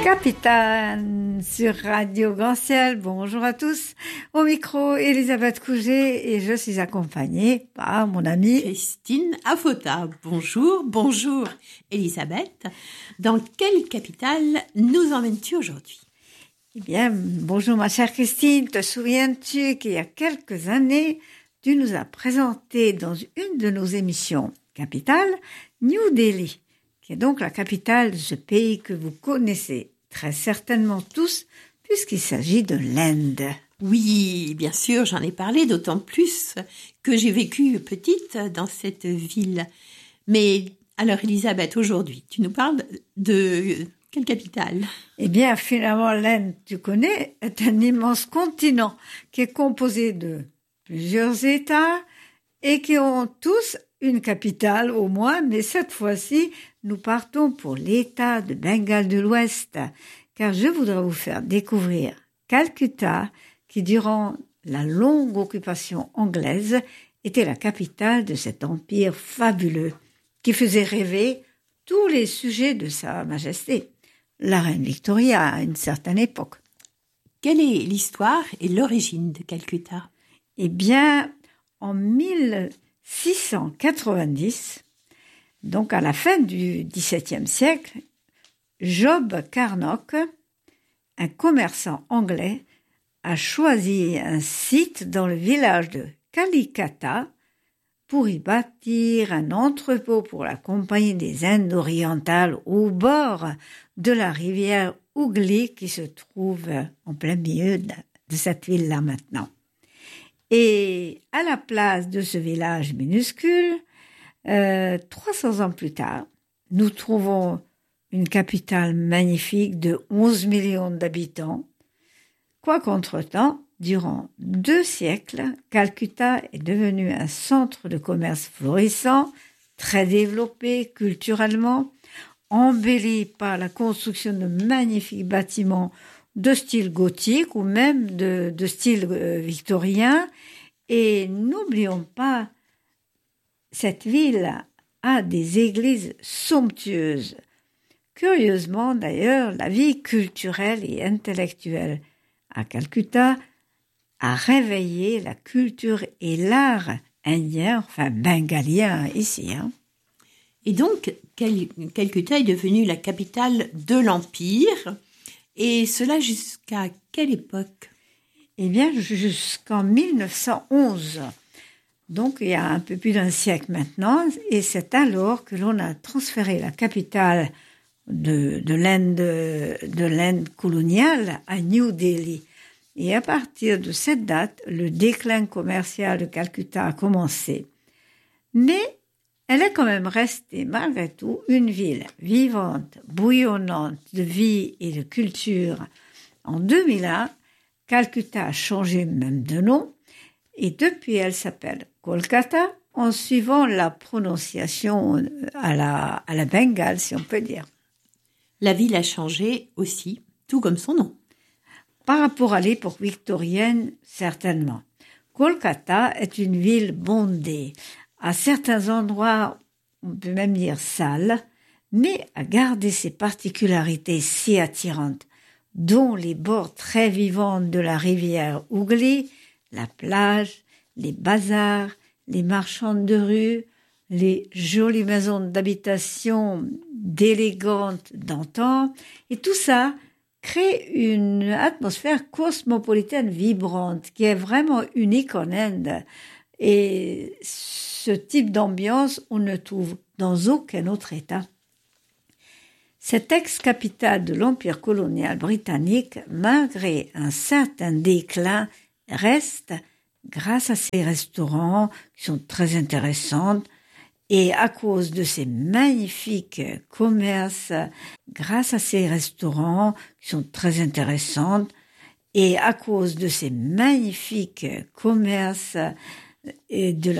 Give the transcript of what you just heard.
Capitane sur Radio Grand Ciel. Bonjour à tous. Au micro, Elisabeth Couget et je suis accompagnée par mon amie Christine Afota. Bonjour Elisabeth. Dans quelle capitale nous emmènes-tu aujourd'hui? Eh bien, bonjour ma chère Christine. Te souviens-tu qu'il y a quelques années, tu nous as présenté dans une de nos émissions capitale, New Delhi, qui est donc la capitale de ce pays que vous connaissez très certainement tous, puisqu'il s'agit de l'Inde. Oui, bien sûr, j'en ai parlé, d'autant plus que j'ai vécu petite dans cette ville. Mais alors, Elisabeth, aujourd'hui, tu nous parles de quelle capitale? Eh bien, finalement, l'Inde, tu connais, est un immense continent qui est composé de plusieurs États et qui ont tous une capitale au moins, mais cette fois-ci, nous partons pour l'État de Bengale de l'Ouest, car je voudrais vous faire découvrir Calcutta, qui durant la longue occupation anglaise était la capitale de cet empire fabuleux, qui faisait rêver tous les sujets de Sa Majesté, la reine Victoria à une certaine époque. Quelle est l'histoire et l'origine de Calcutta? Eh bien, en 1690, donc à la fin du XVIIe siècle, Job Carnock, un commerçant anglais, a choisi un site dans le village de Kalikata pour y bâtir un entrepôt pour la Compagnie des Indes orientales au bord de la rivière Hooghly qui se trouve en plein milieu de cette ville-là maintenant. Et à la place de ce village minuscule, 300 ans plus tard, nous trouvons une capitale magnifique de 11 millions d'habitants. Quoiqu'entre-temps, durant 2 siècles, Calcutta est devenu un centre de commerce florissant, très développé culturellement, embelli par la construction de magnifiques bâtiments de style gothique ou même de style victorien. Et n'oublions pas, cette ville a des églises somptueuses. Curieusement d'ailleurs, la vie culturelle et intellectuelle à Calcutta a réveillé la culture et l'art indien, enfin bengalien ici. Et donc, Calcutta est devenue la capitale de l'Empire, et cela jusqu'à quelle époque? Eh bien, jusqu'en 1911. Donc, il y a un peu plus d'un siècle maintenant, et c'est alors que l'on a transféré la capitale de l'Inde coloniale à New Delhi. Et à partir de cette date, le déclin commercial de Calcutta a commencé. Mais elle est quand même restée, malgré tout, une ville vivante, bouillonnante de vie et de culture. En 2001, Calcutta a changé même de nom, et depuis elle s'appelle Kolkata, en suivant la prononciation à la Bengale, si on peut dire. La ville a changé aussi, tout comme son nom. Par rapport à l'époque victorienne, certainement. Kolkata est une ville bondée. À certains endroits, on peut même dire sale, mais a gardé ses particularités si attirantes, dont les bords très vivants de la rivière Hooghly, la plage, les bazars, les marchands de rue, les jolies maisons d'habitation d'élégantes d'antan, et tout ça crée une atmosphère cosmopolitaine vibrante qui est vraiment unique en Inde. Et ce type d'ambiance, on ne trouve dans aucun autre État. Cette ex-capitale de l'Empire colonial britannique, malgré un certain déclin, reste, grâce à ses restaurants qui sont très intéressants, et à cause de ces magnifiques commerces, grâce à ces restaurants qui sont très intéressants, et à cause de ces magnifiques commerces et de